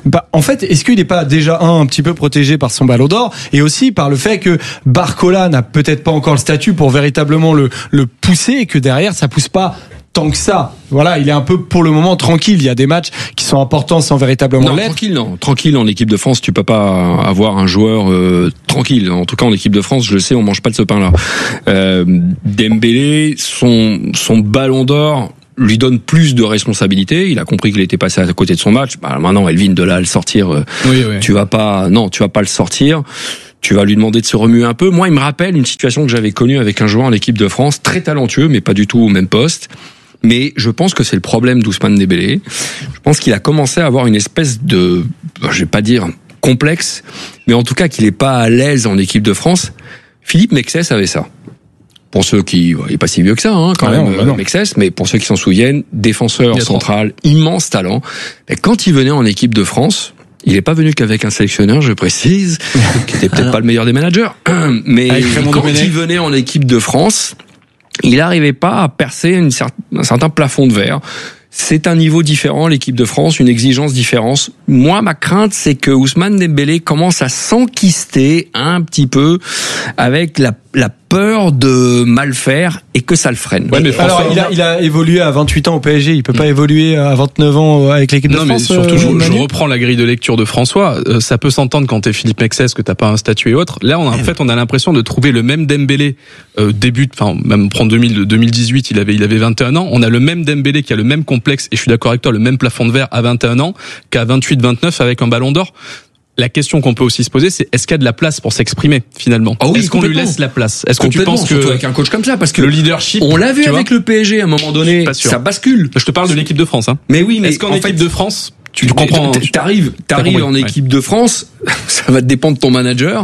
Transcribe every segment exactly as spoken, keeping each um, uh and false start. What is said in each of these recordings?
bah, en fait, est-ce qu'il n'est pas déjà un, un petit peu protégé par son ballon d'or et aussi par le fait que Barcola n'a peut-être pas encore le statut pour véritablement le, le pousser et que derrière ça pousse pas tant que ça. Voilà, il est un peu pour le moment tranquille. Il y a des matchs qui sont importants sans véritablement non, l'être. Tranquille, non. Tranquille, en équipe de France, tu peux pas avoir un joueur euh, tranquille. En tout cas, en équipe de France, je le sais, on mange pas de ce pain-là. Euh, Dembélé, son son ballon d'or lui donne plus de responsabilités. Il a compris qu'il était passé à côté de son match. Bah, maintenant, Elvin, de là à le sortir, euh, oui, oui. tu vas pas, non, tu vas pas le sortir. Tu vas lui demander de se remuer un peu. Moi, il me rappelle une situation que j'avais connue avec un joueur en équipe de France, très talentueux, mais pas du tout au même poste. Mais je pense que c'est le problème d'Ousmane Dembélé. Je pense qu'il a commencé à avoir une espèce de, je vais pas dire complexe, mais en tout cas qu'il est pas à l'aise en équipe de France. Philippe Mexès avait ça. Pour ceux qui, il est pas si vieux que ça, hein, quand ah même, non, bah Mexès, mais pour ceux qui s'en souviennent, défenseur central, immense talent. Et quand il venait en équipe de France, il n'est pas venu qu'avec un sélectionneur, je précise, qui était peut-être pas le meilleur des managers, mais quand il venait en équipe de France, il n'arrivait pas à percer une cer- un certain plafond de verre. C'est un niveau différent, l'équipe de France, une exigence différente. Moi, ma crainte, c'est que Ousmane Dembélé commence à s'enquister un petit peu avec la, la peur de mal faire et que ça le freine. Ouais, mais François, alors, il a, il a évolué à vingt-huit ans au P S G. Il peut pas mmh. évoluer à vingt-neuf ans avec l'équipe de non, France. Non, mais surtout, euh, je, je reprends la grille de lecture de François. Euh, ça peut s'entendre quand t'es Philippe Mexès, que t'as pas un statut et autres. Là, on a, en fait, on a l'impression de trouver le même Dembélé, euh, début, enfin, même prendre deux mille, deux mille dix-huit, il avait, il avait vingt et un ans. On a le même Dembélé qui a le même complexe, et je suis d'accord avec toi, le même plafond de verre à vingt et un ans qu'à vingt-huit, vingt-neuf avec un ballon d'or. La question qu'on peut aussi se poser, c'est est-ce qu'il y a de la place pour s'exprimer finalement? Oh oui, est-ce qu'on lui laisse la place? Est-ce que tu penses que surtout avec un coach comme ça, parce que le leadership, on l'a vu avec le P S G à un moment donné, ça bascule. Je te parle de l'équipe de France, hein. Mais oui, mais est-ce qu'en en équipe fait, de France, tu comprends? T'arrives, t'arrives en équipe de France, ça va te dépendre de ton manager,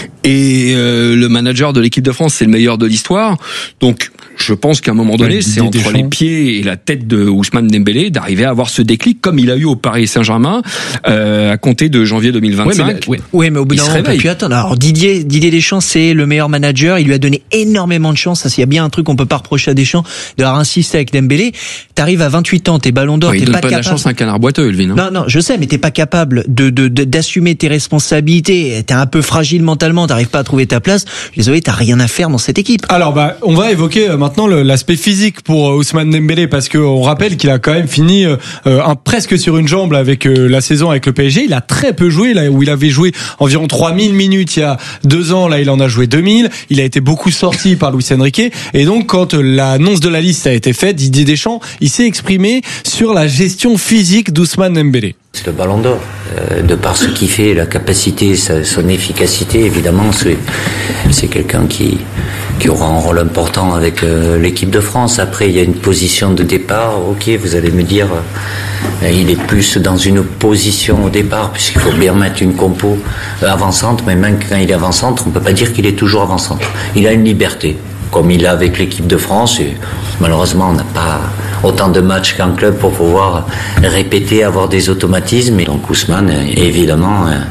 et euh, le manager de l'équipe de France, c'est le meilleur de l'histoire. Donc, je pense qu'à un moment donné, ouais, c'est entre Deschamps. Les pieds et la tête de Ousmane Dembélé d'arriver à avoir ce déclic, comme il a eu au Paris Saint-Germain euh, à compter de janvier deux mille vingt-cinq. Oui, mais, ouais. ouais, mais au bout d'un moment, on peut plus attendre. Alors Didier, Didier Deschamps, c'est le meilleur manager. Il lui a donné énormément de chance. S'il y a bien un truc qu'on peut pas reprocher à Deschamps, d'avoir insisté avec Dembélé. T'arrives à vingt-huit ans, t'es Ballon d'Or, ouais, t'es pas, pas pas capable. De la chance, un canard boiteux, Elvin. Hein. Non, non, je sais, mais t'es pas capable de, de, de d'assumer tes responsabilités. T'es un peu fragile mentalement. T'arrives pas à trouver ta place. Désolé, t'as rien à faire dans cette équipe. Alors, bah, on va évoquer maintenant le, l'aspect physique pour Ousmane Dembélé, parce que on rappelle qu'il a quand même fini euh, un, presque sur une jambe avec euh, la saison avec le P S G. Il a très peu joué, là où il avait joué environ trois mille minutes il y a deux ans, là il en a joué deux mille. Il a été beaucoup sorti par Luis Enrique, et donc quand l'annonce de la liste a été faite, Didier Deschamps, il s'est exprimé sur la gestion physique d'Ousmane Dembélé. C'est le Ballon d'Or, euh, de par ce qu'il fait, la capacité, sa, son efficacité, évidemment, c'est, c'est quelqu'un qui, qui aura un rôle important avec euh, l'équipe de France. Après, il y a une position de départ, ok, vous allez me dire, euh, il est plus dans une position au départ, puisqu'il faut bien mettre une compo avant-centre, mais même quand il est avant-centre, on peut pas dire qu'il est toujours avant-centre. Il a une liberté, comme il a avec l'équipe de France, et malheureusement, on n'a pas autant de matchs qu'un club pour pouvoir répéter, avoir des automatismes. Et donc Ousmane est évidemment un,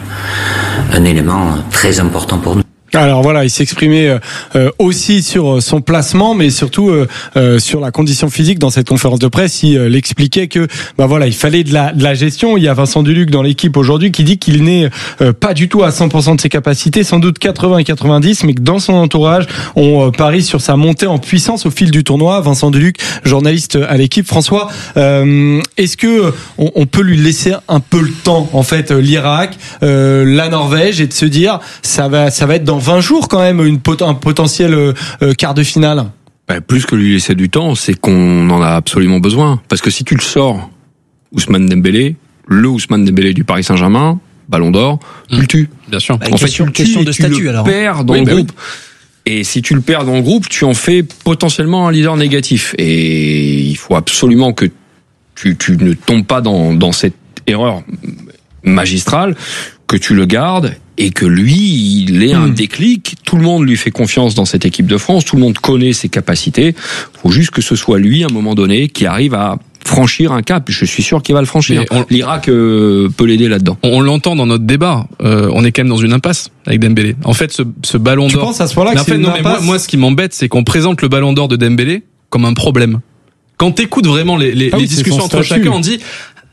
un élément très important pour nous. Alors voilà, il s'exprimait euh, aussi sur son placement, mais surtout euh, euh, sur la condition physique. Dans cette conférence de presse, il euh, expliquait que bah voilà, il fallait de la, de la gestion. Il y a Vincent Duluc dans l'équipe aujourd'hui qui dit qu'il n'est euh, pas du tout à cent pour cent de ses capacités, sans doute quatre-vingts et quatre-vingt-dix, mais que dans son entourage, on euh, parie sur sa montée en puissance au fil du tournoi. Vincent Duluc, journaliste à l'équipe. François, euh, est-ce que on, on peut lui laisser un peu le temps, en fait, l'Irak, euh, la Norvège, et de se dire ça va, ça va être dans vingt jours quand même une pot- un potentiel euh, quart de finale? Bah, plus que lui laisser du temps, c'est qu'on en a absolument besoin. Parce que si tu le sors, Ousmane Dembélé, le Ousmane Dembélé du Paris Saint-Germain, Ballon d'Or, tu mmh. le tues. Bien sûr. Bah, en question, fait, tu le question tues de et statut, tu le alors. perds dans oui, le bah groupe. Oui. Et si tu le perds dans le groupe, tu en fais potentiellement un leader négatif. Et il faut absolument que tu, tu ne tombes pas dans, dans cette erreur magistrale, que tu le gardes et que lui, il ait un mmh. déclic. Tout le monde lui fait confiance dans cette équipe de France, tout le monde connaît ses capacités. Il faut juste que ce soit lui, à un moment donné, qui arrive à franchir un cap. Je suis sûr qu'il va le franchir. On, L'Irak euh, peut l'aider là-dedans. On, on l'entend dans notre débat. Euh, on est quand même dans une impasse avec Dembélé. En fait, ce, ce Ballon tu d'Or... Tu penses à ce point-là que c'est fait, une non, impasse? mais moi, moi, ce qui m'embête, c'est qu'on présente le Ballon d'Or de Dembélé comme un problème. Quand t'écoutes vraiment les, les, ah oui, les discussions entre chacun, on dit...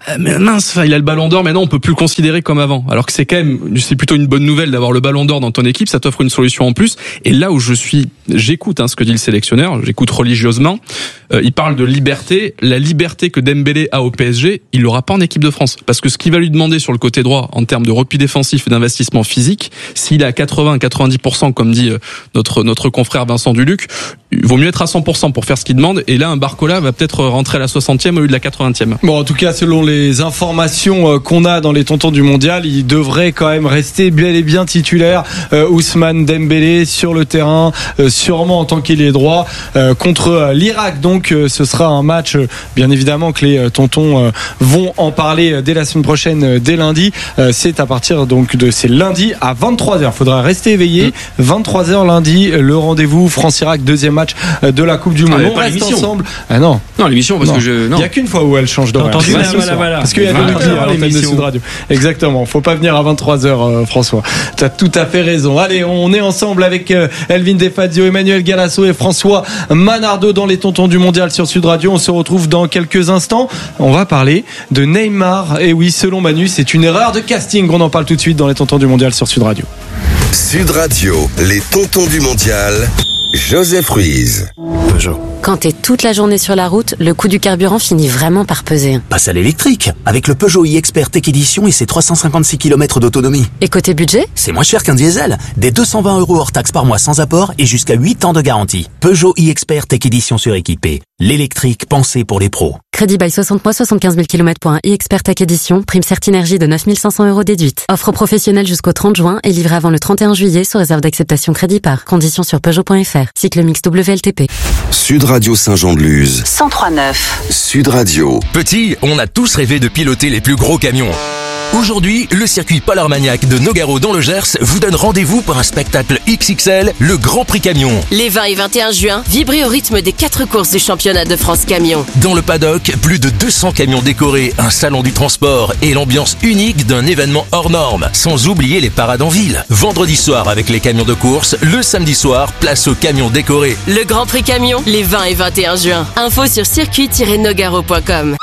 mais mince, il a le ballon d'or, maintenant on peut plus le considérer comme avant. Alors que c'est quand même, c'est plutôt une bonne nouvelle d'avoir le ballon d'or dans ton équipe, ça t'offre une solution en plus. Et là où je suis, j'écoute hein, ce que dit le sélectionneur, j'écoute religieusement, euh, il parle de liberté, la liberté que Dembélé a au P S G, il l'aura pas en équipe de France. Parce que ce qu'il va lui demander sur le côté droit, en termes de repli défensif et d'investissement physique, s'il est à quatre-vingts à quatre-vingt-dix pour cent, comme dit notre notre confrère Vincent Duluc, il vaut mieux être à cent pour cent pour faire ce qu'il demande. Et là, un Barcola va peut-être rentrer à la soixantième au lieu de la quatre-vingtième. Bon, en tout cas, selon les informations qu'on a dans les tontons du mondial, il devrait quand même rester bel et bien titulaire. Euh, Ousmane Dembélé sur le terrain, euh, sûrement en tant qu'ailier droit euh, contre euh, l'Irak. Donc, euh, ce sera un match, euh, bien évidemment, que les euh, tontons euh, vont en parler euh, dès la semaine prochaine, euh, dès lundi. Euh, c'est à partir donc de c'est lundi à vingt-trois heures. Faudra rester éveillé. Mmh. vingt-trois heures lundi, le rendez-vous France-Irak, deuxième match de la Coupe du Monde. Ah, on reste ensemble. Ah non. Non, l'émission parce non. que je. Non. Il y a qu'une fois où elle change d'horaire. Entendu, voilà, voilà, voilà. Parce qu'il y a voilà, des voilà, à l'antenne de Sud Radio. Exactement. Faut pas venir à vingt-trois heures, euh, François. T'as tout à fait raison. Allez, on est ensemble avec euh, Elvin Defazio, Emmanuel Galasso et François Manardo dans les tontons du mondial sur Sud Radio. On se retrouve dans quelques instants. On va parler de Neymar. Et oui, selon Manu, c'est une erreur de casting. On en parle tout de suite dans les tontons du mondial sur Sud Radio. Sud Radio, les tontons du mondial. Joseph Ruiz. Peugeot. Quand t'es toute la journée sur la route, le coût du carburant finit vraiment par peser. Passe à l'électrique, avec le Peugeot e-Expert Tech Edition et ses trois cent cinquante-six kilomètres d'autonomie. Et côté budget ? C'est moins cher qu'un diesel. Des deux cent vingt euros hors taxe par mois sans apport et jusqu'à huit ans de garantie. Peugeot e-Expert Tech Edition suréquipé. L'électrique pensé pour les pros. Crédit by soixante mois, soixante-quinze mille kilomètres pour un e-Expert Tech Edition. Prime Certinergie de neuf mille cinq cents euros déduite. Offre professionnelle jusqu'au trente juin et livrée avant le trente et un juillet sous réserve d'acceptation crédit par. Conditions sur Peugeot point F R. Cycle mix W L T P. Sud Radio Saint-Jean-de-Luz. cent trois neuf. Sud Radio. Petit, on a tous rêvé de piloter les plus gros camions. Aujourd'hui, le circuit Paul Armagnac de Nogaro dans le Gers vous donne rendez-vous pour un spectacle X X L, le Grand Prix Camion. Les vingt et vingt et un juin, vibrez au rythme des quatre courses du championnat de France Camion. Dans le paddock, plus de deux cents camions décorés, un salon du transport et l'ambiance unique d'un événement hors norme. Sans oublier les parades en ville. Vendredi soir avec les camions de course, le samedi soir, place aux camions décorés. Le Grand Prix Camion, les vingt et vingt et un juin. Info sur circuit tiret nogaro point com.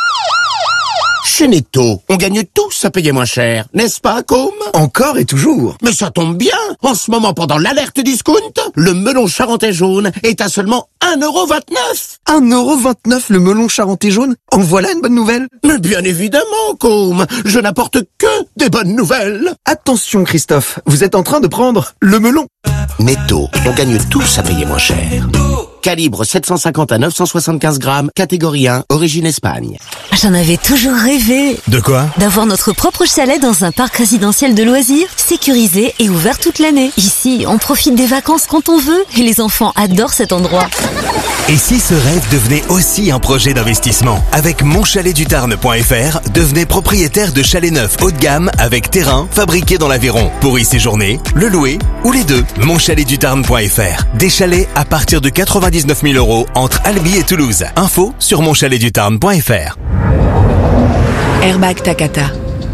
Chez Netto, on gagne tous à payer moins cher, n'est-ce pas, Côme ? Encore et toujours. Mais ça tombe bien. En ce moment, pendant l'alerte discount, le melon charentais jaune est à seulement un euro vingt-neuf. un euro vingt-neuf le melon charentais jaune ? En voilà une bonne nouvelle. Mais bien évidemment, Côme. Je n'apporte que des bonnes nouvelles. Attention, Christophe. Vous êtes en train de prendre le melon. Netto, on gagne tous à payer moins cher. Calibre sept cent cinquante à neuf cent soixante-quinze grammes, catégorie un, origine Espagne. J'en avais toujours rêvé. De quoi ? D'avoir notre propre chalet dans un parc résidentiel de loisirs, sécurisé et ouvert toute l'année. Ici, on profite des vacances quand on veut et les enfants adorent cet endroit. Et si ce rêve devenait aussi un projet d'investissement ? Avec mon chalet du tarn point F R, devenez propriétaire de chalets neufs haut de gamme avec terrain fabriqué dans l'Aveyron. Pour y séjourner, le louer ou les deux. mon chalet du tarn point F R. Des chalets à partir de quatre-vingt-dix-neuf mille euros entre Albi et Toulouse. Info sur mon chalet du tarn point F R. Airbag Takata.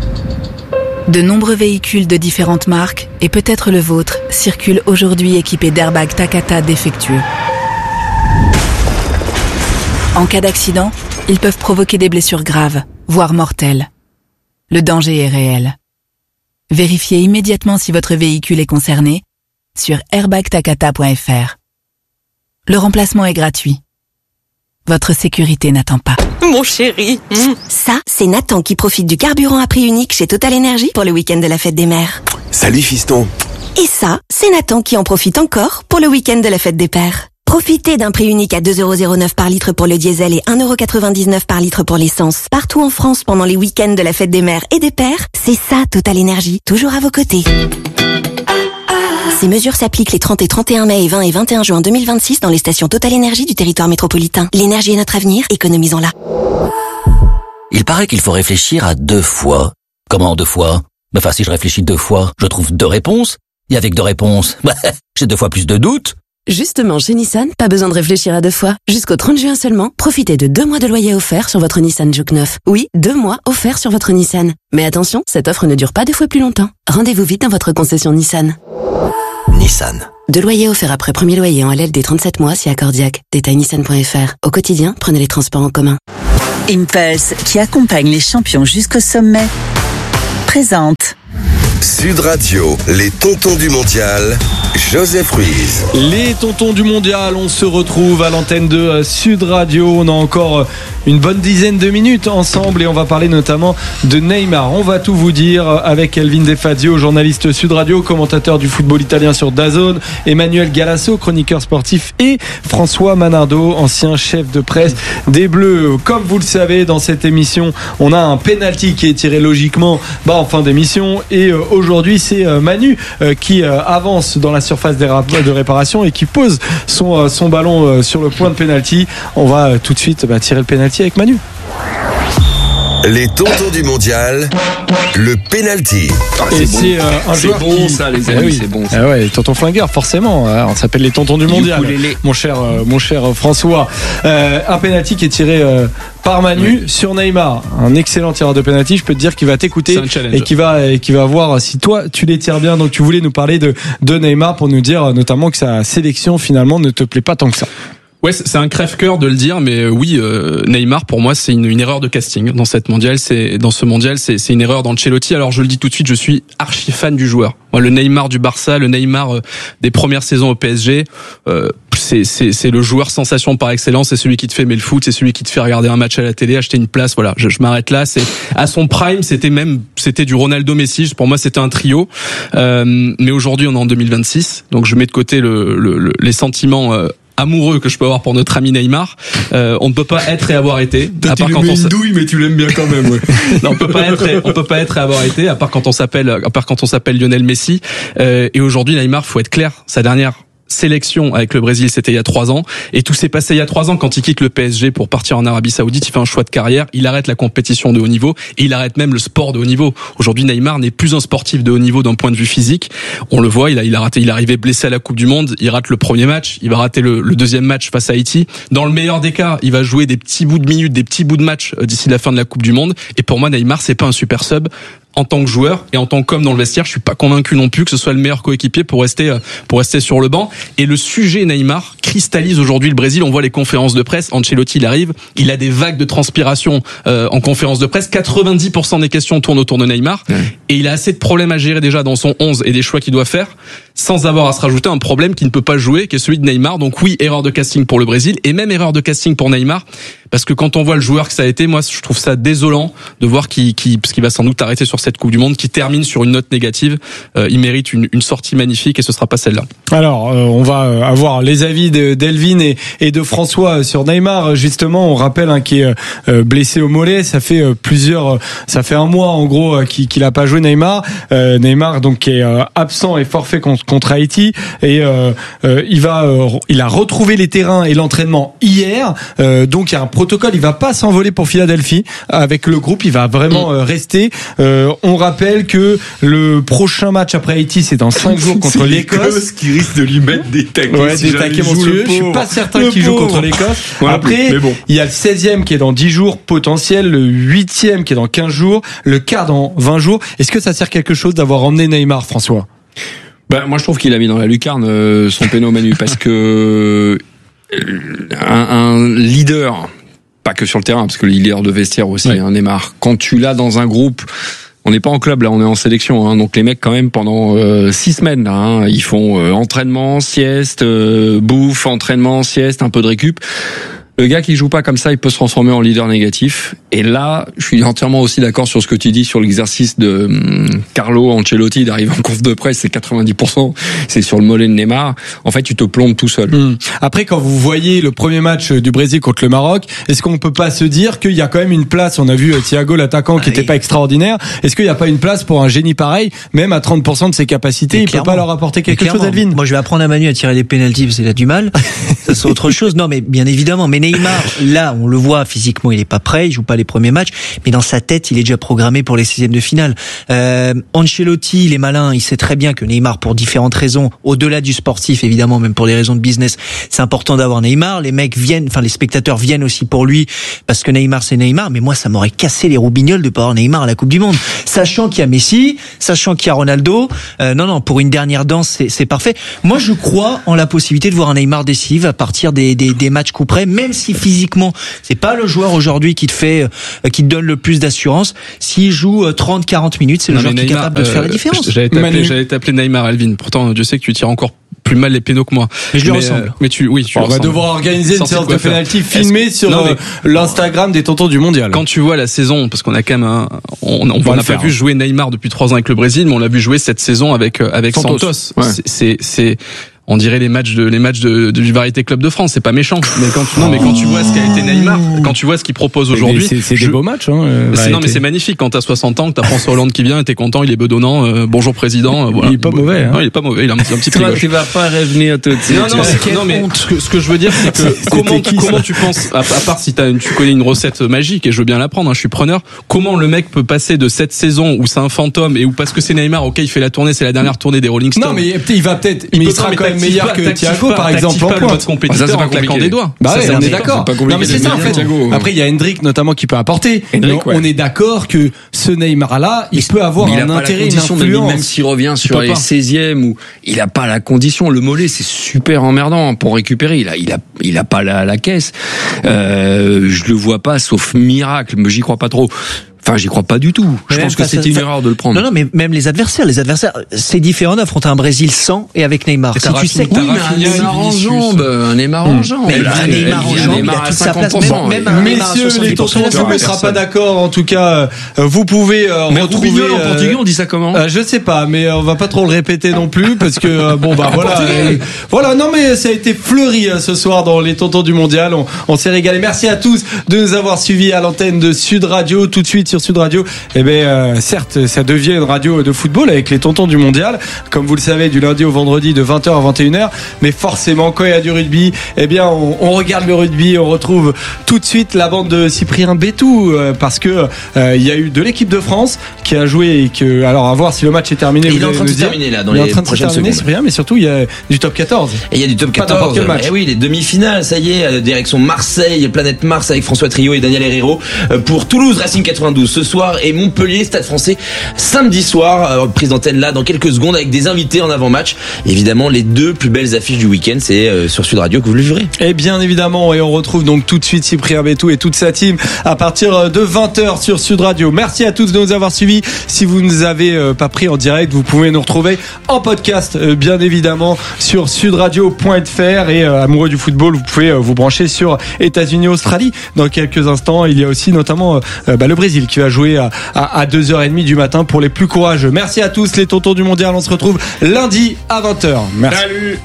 De nombreux véhicules de différentes marques, et peut-être le vôtre, circulent aujourd'hui équipés d'airbags Takata défectueux. En cas d'accident, ils peuvent provoquer des blessures graves, voire mortelles. Le danger est réel. Vérifiez immédiatement si votre véhicule est concerné sur airbag takata point F R. Le remplacement est gratuit. Votre sécurité n'attend pas. Mon chéri. Mmh. Ça, c'est Nathan qui profite du carburant à prix unique chez Total Energy pour le week-end de la fête des mères. Salut fiston. Et ça, c'est Nathan qui en profite encore pour le week-end de la fête des pères. Profitez d'un prix unique à deux euros zéro neuf par litre pour le diesel et un euro quatre-vingt-dix-neuf par litre pour l'essence. Partout en France pendant les week-ends de la fête des mères et des pères, c'est ça Total Energy, toujours à vos côtés. Ces mesures s'appliquent les trente et trente et un mai et vingt et vingt et un juin deux mille vingt-six dans les stations Total Energy du territoire métropolitain. L'énergie est notre avenir, économisons-la. Il paraît qu'il faut réfléchir à deux fois. Comment deux fois ? Enfin, si je réfléchis deux fois, je trouve deux réponses. Et avec deux réponses, bah, j'ai deux fois plus de doutes. Justement, chez Nissan, pas besoin de réfléchir à deux fois. Jusqu'au trente juin seulement, profitez de deux mois de loyer offert sur votre Nissan Juke neuf. Oui, deux mois offerts sur votre Nissan. Mais attention, cette offre ne dure pas deux fois plus longtemps. Rendez-vous vite dans votre concession Nissan. Nissan. Deux loyers offerts après premier loyer en L L D trente-sept mois si accordiaque. Détail nissan point F R. Au quotidien, prenez les transports en commun. Impulse, qui accompagne les champions jusqu'au sommet, présente Sud Radio, les tontons du mondial, Joseph Ruiz. Les tontons du mondial, on se retrouve à l'antenne de Sud Radio. On a encore une bonne dizaine de minutes ensemble et on va parler notamment de Neymar. On va tout vous dire avec Elvin Defazio, journaliste Sud Radio, commentateur du football italien sur DAZN, Emmanuel Galasso, chroniqueur sportif, et François Manardo, ancien chef de presse des Bleus. Comme vous le savez, dans cette émission, on a un penalty qui est tiré logiquement bah, en fin d'émission, et euh, aujourd'hui c'est euh, Manu euh, qui euh, avance dans la surface des rap- de réparation et qui pose son, euh, son ballon euh, sur le point de penalty. On va euh, tout de suite bah, tirer le penalty avec Manu. Les tontons du mondial, le penalty. Ah, c'est, bon. c'est, euh, un c'est bon qui... ça les amis, eh oui. c'est bon. Ça. Ah ouais, tonton flingueur forcément. Hein, on s'appelle les tontons du mondial. Mon cher, euh, mon cher François, euh, un penalty qui est tiré euh, par Manu oui. sur Neymar. Un excellent tireur de penalty. Je peux te dire qu'il va t'écouter et qui va et qui va voir si toi tu les tires bien. Donc tu voulais nous parler de de Neymar pour nous dire notamment que sa sélection finalement ne te plaît pas tant que ça. Ouais, c'est un crève-cœur de le dire, mais oui, euh, Neymar pour moi c'est une, une erreur de casting dans cette mondiale. C'est dans ce mondial, c'est, c'est une erreur d'Ancelotti. Alors je le dis tout de suite, je suis archi fan du joueur. Moi, le Neymar du Barça, le Neymar euh, des premières saisons au P S G, euh, c'est, c'est, c'est le joueur sensation par excellence. C'est celui qui te fait aimer le foot, c'est celui qui te fait regarder un match à la télé, acheter une place. Voilà, je, je m'arrête là. C'est à son prime, c'était même, c'était du Ronaldo Messi. Pour moi, c'était un trio. Euh, mais aujourd'hui, on est en deux mille vingt-six, donc je mets de côté le, le, le les sentiments. Euh, amoureux que je peux avoir pour notre ami Neymar. Euh, on ne peut pas être et avoir été. T'as à part quand on une douille, mais tu l'aimes bien quand même. Ouais. Non, on peut pas être, et, on peut pas être et avoir été. À part quand on s'appelle, à part quand on s'appelle Lionel Messi. Euh, et aujourd'hui, Neymar, faut être clair, sa dernière sélection avec le Brésil, c'était il y a trois ans, et tout s'est passé il y a trois ans quand il quitte le P S G pour partir en Arabie Saoudite. Il fait un choix de carrière, il arrête la compétition de haut niveau et il arrête même le sport de haut niveau. Aujourd'hui, Neymar n'est plus un sportif de haut niveau d'un point de vue physique. On le voit, il a, il a raté, il est arrivé blessé à la Coupe du Monde, il rate le premier match, il va rater le, le deuxième match face à Haïti. Dans le meilleur des cas, il va jouer des petits bouts de minutes, des petits bouts de match d'ici la fin de la Coupe du Monde. Et pour moi, Neymar, c'est pas un super sub. En tant que joueur et en tant qu'homme dans le vestiaire, je suis pas convaincu non plus que ce soit le meilleur coéquipier pour rester pour rester sur le banc. Et le sujet Neymar cristallise aujourd'hui le Brésil. On voit les conférences de presse. Ancelotti, il arrive, il a des vagues de transpiration euh, en conférence de presse. quatre-vingt-dix pour cent des questions tournent autour de Neymar, ouais. Et il a assez de problèmes à gérer déjà dans son onze et des choix qu'il doit faire, sans avoir à se rajouter un problème qui ne peut pas jouer, qui est celui de Neymar. Donc oui, erreur de casting pour le Brésil et même erreur de casting pour Neymar, parce que quand on voit le joueur que ça a été, moi je trouve ça désolant de voir qu'il, qu'il, parce qu'il va sans doute arrêter sur cette Coupe du Monde, qui termine sur une note négative. Euh, il mérite une, une sortie magnifique et ce sera pas celle-là. Alors, euh, on va avoir les avis de, d'Elvin et, et de François sur Neymar. Justement, on rappelle hein, qu'il est euh, blessé au mollet. Ça fait euh, plusieurs, ça fait un mois en gros euh, qu'il, qu'il a pas joué Neymar. Euh, Neymar donc est euh, absent et forfait contre, contre Haïti et euh, euh, il va, euh, il a retrouvé les terrains et l'entraînement hier. Euh, donc il y a un protocole. Il va pas s'envoler pour Philadelphie avec le groupe. Il va vraiment euh, rester. Euh, on rappelle que le prochain match après Haïti, c'est dans cinq jours contre c'est l'Écosse. l'Écosse qui risque de lui mettre des taquets. Ouais, si des taquets monstrueux. Je suis pas certain qu'il joue contre l'Écosse. Ouais, après, bon. Il y a le seizième qui est dans dix jours potentiel, le huitième qui est dans quinze jours, le quart dans vingt jours. Est-ce que ça sert quelque chose d'avoir emmené Neymar, François? Ben, moi, je trouve qu'il a mis dans la lucarne euh, son péno Manu, parce que euh, un, un leader, pas que sur le terrain, parce que le leader de vestiaire aussi, ouais. hein, Neymar, quand tu l'as dans un groupe, on n'est pas en club là, on est en sélection, hein, donc les mecs quand même pendant euh, six semaines là, hein, ils font euh, entraînement, sieste, euh, bouffe, entraînement, sieste, un peu de récup. Le gars qui joue pas comme ça, il peut se transformer en leader négatif. Et là, je suis entièrement aussi d'accord sur ce que tu dis sur l'exercice de hum, Carlo Ancelotti d'arriver en conf de presse, c'est quatre-vingt-dix pour cent, c'est sur le mollet de Neymar. En fait, tu te plombes tout seul. Mmh. Après, quand vous voyez le premier match du Brésil contre le Maroc, est-ce qu'on peut pas se dire qu'il y a quand même une place? On a vu Thiago, l'attaquant, ah, qui était oui. pas extraordinaire. Est-ce qu'il y a pas une place pour un génie pareil, même à trente pour cent de ses capacités, il peut pas leur apporter quelque chose, Elvin? Moi, je vais apprendre à Manu à tirer des pénaltys parce qu'il a du mal. Ça, c'est autre chose. Non, mais bien évidemment. Mais Neymar, là, on le voit physiquement, il est pas prêt, il joue pas les premiers matchs, mais dans sa tête, il est déjà programmé pour les seizièmes de finale. Euh, Ancelotti, il est malin, il sait très bien que Neymar, pour différentes raisons, au-delà du sportif, évidemment, même pour des raisons de business, c'est important d'avoir Neymar. Les mecs viennent, enfin, les spectateurs viennent aussi pour lui, parce que Neymar, c'est Neymar, mais moi, ça m'aurait cassé les roubignoles de pas avoir Neymar à la Coupe du Monde. Sachant qu'il y a Messi, sachant qu'il y a Ronaldo, euh, non, non, pour une dernière danse, c'est, c'est parfait. Moi, je crois en la possibilité de voir un Neymar décisif à partir des, des, des matchs coup près, même même si physiquement, c'est pas le joueur aujourd'hui qui te fait, euh, qui te donne le plus d'assurance, s'il joue trente quarante minutes, c'est le Non, joueur qui est Neymar, capable de te faire la euh, différence. J'allais t'appeler, j'allais t'appeler Neymar Alvin. Pourtant, Dieu sait que tu tires encore plus mal les pénaux que moi. Mais je lui mais, ressemble. Euh, mais tu, oui, tu On lui va ressembles. devoir organiser une Sorti séance quoi de faire. penalty filmée Est-ce- sur non, mais- euh, l'Instagram des Tontons du Mondial. Quand tu vois la saison, parce qu'on a quand même un, on, on, On va on le n'a pas faire, vu hein. jouer Neymar depuis trois ans avec le Brésil, mais on l'a vu jouer cette saison avec euh, avec Santos. Santos. Ouais. C'est, c'est, c'est on dirait les matchs de les matchs de, de du Variété Club de France. C'est pas méchant, mais quand tu, non, mais quand tu vois ce qu'a été Neymar, quand tu vois ce qu'il propose aujourd'hui, c'est, c'est je- des beaux matchs. Hein, euh, c'est, non, Variété. mais c'est magnifique quand t'as soixante ans, que t'as François Hollande qui vient, et t'es content, il est bedonnant. Euh, bonjour président. Euh, voilà. Il est pas mauvais. Hein. Non, il est pas mauvais. Il a un, petit- un petit pied Toi, gauche. tu vas pas revenir tout de suite. Non, non, c'est- non, mais ce que, ce que je veux dire, c'est que C'était comment, qui, comment ça tu penses, à, à part si t'as une, tu connais une recette magique, et je veux bien l'apprendre, hein, je suis preneur, comment le mec peut passer de cette saison où c'est un fantôme et où parce que c'est Neymar, ok, il fait la tournée, c'est la dernière tournée des Rolling Stones. Non, mais il va peut-être, mais il peut sera pas, quand mais même t'actives meilleur pas, que t'actives Thiago, pas, par t'actives exemple, pas en le pointe. mode compétiteur Ça, c'est pas en claquant compliqué. des doigts. Bah Ça, ouais, c'est on un est truc. d'accord. pas Non, compliqué mais c'est de ça, en dire fait. Thiago. Après, il y a Hendrick, notamment, qui peut apporter. Hendrick, Mais ouais. on est d'accord que ce Neymar-là, il peut avoir Mais il a un pas la intérêt, une condition, même, influence. même s'il revient sur peut les pas. seizièmes ou il a pas la condition, le mollet c'est super emmerdant pour récupérer. Il a, il a, il a pas la, la caisse. Euh, je le vois pas, sauf miracle, mais j'y crois pas trop. Enfin, j'y crois pas du tout. Je Mais pense même que face c'était à- une erreur de le prendre. Non, non, mais même les adversaires, les adversaires, c'est différent d'affronter un Brésil sans et avec Neymar. Et Si t'as tu sais que Rafinha, Oui, mais un Rafinha, Neymar en Vinicius. jambe, un Neymar en jambe. Mais Là, un il- Neymar en il y a jambe, il Neymar a à toute sa cinquante place. pour cent, Même, même ouais. un Neymar à Messieurs, les soixante-dix pour cent, tontons, il y a on ne plus sera personne. pas d'accord. En tout cas, euh, vous pouvez euh, Mais retrouver. Roubignol en euh, portugais, on dit ça comment Euh, je sais pas, mais on va pas trop le répéter non plus parce que euh, bon bah voilà, euh, voilà. Non mais ça a été fleuri euh, ce soir dans les Tontons du Mondial. On, on s'est régalé. Merci à tous de nous avoir suivis à l'antenne de Sud Radio. Tout de suite sur Sud Radio. Eh ben euh, certes, ça devient une radio de football avec les Tontons du Mondial, comme vous le savez, du lundi au vendredi de vingt heures à vingt et une heures. Mais forcément, quand il y a du rugby, eh bien on, on regarde le rugby. On retrouve tout de suite la bande de Cyprien Bétou euh, parce que euh, il y a eu de l'équipe de France qui a joué et que alors à voir si le match est terminé. Il vous est en allez train de nous se dire. terminer là dans Il est en les train de se prochaines terminer, secondes. Cyprien, mais surtout il y a du top quatorze. Et il y a du top Pas n'importe quatorze. quel match. Eh oui, les demi-finales, ça y est, euh, direction Marseille, Planète Mars avec François Trio et Daniel Herrero euh, pour Toulouse Racing quatre-vingt-douze ce soir et Montpellier Stade Français samedi soir. Euh, prise d'antenne là dans quelques secondes avec des invités en avant-match. Évidemment, les deux plus belles affiches du week-end, c'est euh, sur Sud Radio que vous le verrez. Et bien évidemment, et on retrouve donc tout de suite Cyprien Bétou et toute sa team à partir de vingt heures sur Sud Radio. Merci à tous de nous avoir suivis. Si vous ne nous avez euh, pas pris en direct, vous pouvez nous retrouver en podcast, euh, bien évidemment, sur sudradio point f r. Et euh, amoureux du football, vous pouvez euh, vous brancher sur États-Unis-Australie dans quelques instants. Il y a aussi notamment euh, bah, le Brésil qui va jouer à, à, à deux heures trente du matin pour les plus courageux. Merci à tous les Tontons du Mondial. On se retrouve lundi à vingt heures. Merci. Salut.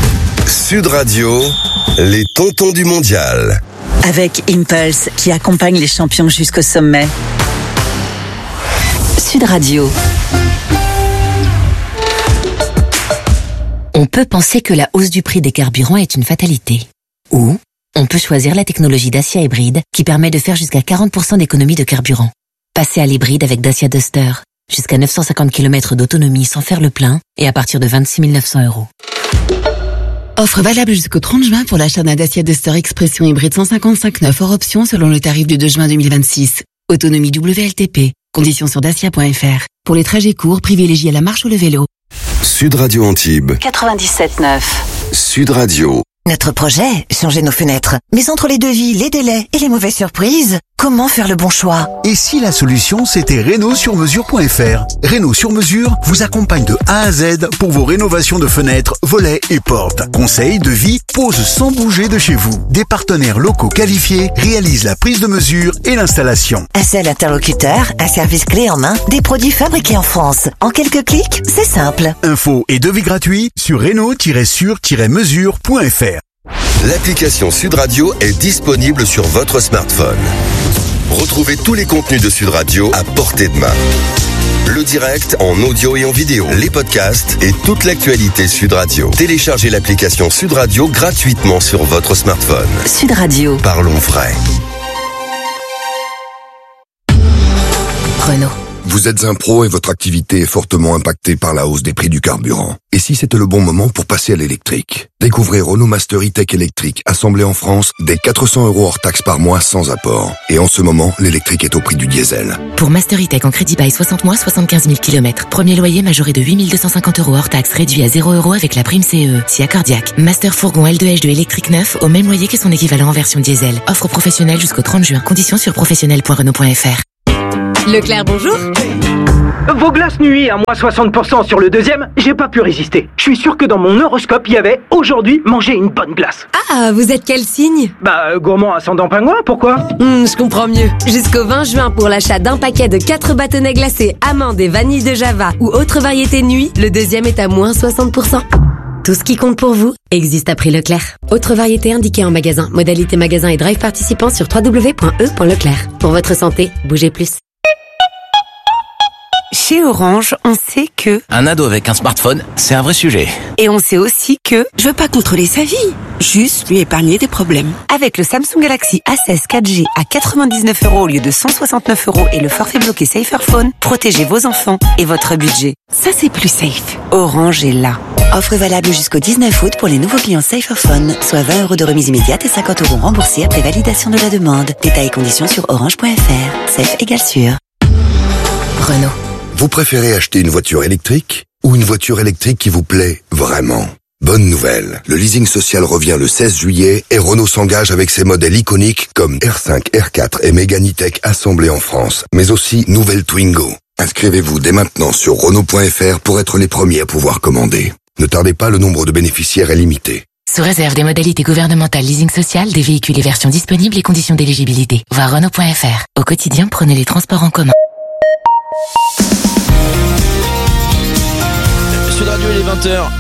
Sud Radio, les Tontons du Mondial. Avec Impulse, qui accompagne les champions jusqu'au sommet. Sud Radio. On peut penser que la hausse du prix des carburants est une fatalité. Ou on peut choisir la technologie Dacia hybride qui permet de faire jusqu'à quarante pour cent d'économie de carburant. Passez à l'hybride avec Dacia Duster. Jusqu'à neuf cent cinquante kilomètres d'autonomie sans faire le plein et à partir de vingt-six mille neuf cents euros. Offre valable jusqu'au trente juin pour l'achat d'un Dacia Duster Expression hybride cent cinquante-cinq neuf hors option selon le tarif du deux juin deux mille vingt-six. Autonomie W L T P. Conditions sur dacia point f r. Pour les trajets courts, privilégiez la marche ou le vélo. Sud Radio Antibes. quatre-vingt-dix-sept neuf. Sud Radio. Notre projet, changer nos fenêtres. Mais entre les devis, les délais et les mauvaises surprises, comment faire le bon choix? Et si la solution, c'était Renault sur mesure point f r? Renault sur mesure vous accompagne de A à Z pour vos rénovations de fenêtres, volets et portes. Conseils, devis, pose sans bouger de chez vous. Des partenaires locaux qualifiés réalisent la prise de mesure et l'installation. Un seul interlocuteur, un service clé en main, des produits fabriqués en France. En quelques clics, c'est simple. Infos et devis gratuits sur Renault sur mesure point f r. L'application Sud Radio est disponible sur votre smartphone. Retrouvez tous les contenus de Sud Radio à portée de main. Le direct en audio et en vidéo, les podcasts et toute l'actualité Sud Radio. Téléchargez l'application Sud Radio gratuitement sur votre smartphone. Sud Radio. Parlons vrai. Renault. Vous êtes un pro et votre activité est fortement impactée par la hausse des prix du carburant. Et si c'était le bon moment pour passer à l'électrique? Découvrez Renault Master E-Tech électrique, assemblé en France, dès quatre cents euros hors taxe par mois sans apport. Et en ce moment, l'électrique est au prix du diesel. Pour Master E-Tech en crédit bail soixante mois, soixante-quinze mille kilomètres. Premier loyer majoré de huit mille deux cent cinquante euros hors taxe, réduit à zéro euros avec la prime C E. Si accordiaque. Master fourgon L deux H deux électrique neuf au même loyer que son équivalent en version diesel. Offre professionnelle jusqu'au trente juin. Conditions sur professionnel point renault point f r. Leclerc, bonjour. Vos glaces nuit à moins soixante pour cent sur le deuxième, j'ai pas pu résister. Je suis sûr que dans mon horoscope, il y avait aujourd'hui manger une bonne glace. Ah, vous êtes quel signe? Bah, gourmand ascendant pingouin, pourquoi? Hmm, je comprends mieux. Jusqu'au vingt juin, pour l'achat d'un paquet de quatre bâtonnets glacés, amandes et vanille de Java ou autres variétés nuit, le deuxième est à moins soixante pour cent. Tout ce qui compte pour vous existe à prix Leclerc. Autre variété indiquée en magasin. Modalité magasin et drive participant sur w w w point e point leclerc. Pour votre santé, bougez plus. Chez Orange, on sait que... Un ado avec un smartphone, c'est un vrai sujet. Et on sait aussi que... Je veux pas contrôler sa vie, juste lui épargner des problèmes. Avec le Samsung Galaxy A seize quatre G à quatre-vingt-dix-neuf euros au lieu de cent soixante-neuf euros et le forfait bloqué Saferphone, protégez vos enfants et votre budget. Ça, c'est plus safe. Orange est là. Offre valable jusqu'au dix-neuf août pour les nouveaux clients Saferphone, soit vingt euros de remise immédiate et cinquante euros remboursés après validation de la demande. Détails et conditions sur orange point f r. Safe égale sûr. Renault. Vous préférez acheter une voiture électrique ou une voiture électrique qui vous plaît vraiment? Bonne nouvelle, le leasing social revient le seize juillet et Renault s'engage avec ses modèles iconiques comme R cinq, R quatre et Mégane E-Tech assemblés en France, mais aussi nouvelle Twingo. Inscrivez-vous dès maintenant sur renault point f r pour être les premiers à pouvoir commander. Ne tardez pas, le nombre de bénéficiaires est limité. Sous réserve des modalités gouvernementales leasing social, des véhicules et versions disponibles et conditions d'éligibilité. Voir renault point f r. Au quotidien, prenez les transports en commun. Sud Radio, il est vingt heures.